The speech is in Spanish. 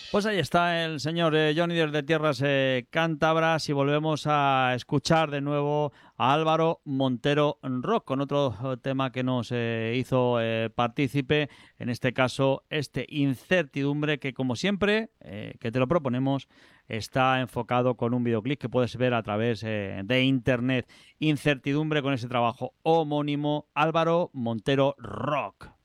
Pues ahí está el señor Johnny desde Tierras Cántabras y volvemos a escuchar de nuevo a Álvaro Montero Rock con otro tema que nos hizo partícipe, en este caso este Incertidumbre que como siempre que te lo proponemos está enfocado con un videoclip que puedes ver a través de internet. Incertidumbre con ese trabajo homónimo, Álvaro Montero Rock.